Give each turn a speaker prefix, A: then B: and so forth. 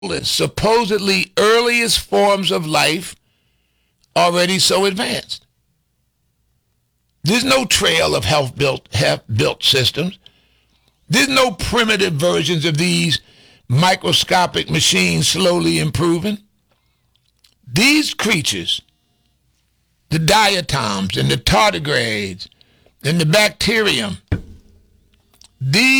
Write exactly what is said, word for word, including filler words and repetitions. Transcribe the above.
A: supposedly earliest forms of life already so advanced. There's no trail of health-built built systems. There's no primitive versions of these microscopic machines slowly improving. These creatures, the diatoms and the tardigrades and the bacterium, these